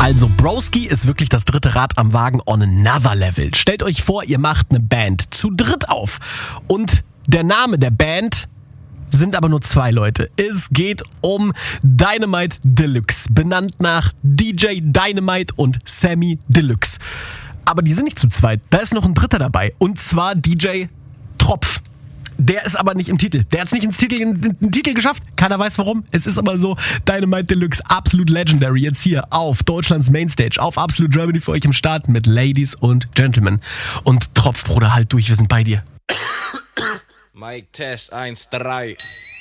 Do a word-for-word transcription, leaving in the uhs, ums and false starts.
Also Broski ist wirklich das dritte Rad am Wagen on another level. Stellt euch vor, ihr macht eine Band zu dritt auf und der Name der Band sind aber nur zwei Leute. Es geht um Dynamite Deluxe, benannt nach D J Dynamite und Sammy Deluxe. Aber die sind nicht zu zweit, da ist noch ein dritter dabei und zwar D J Tropf. Der ist aber nicht im Titel. Der hat es nicht ins Titel, in den Titel geschafft. Keiner weiß warum. Es ist aber so. Dynamite Deluxe, absolut legendary. Jetzt hier auf Deutschlands Mainstage, auf Absolute Germany für euch im Start mit Ladies und Gentlemen. Und Tropf, Bruder, halt durch, wir sind bei dir. Mic Test eins, drei.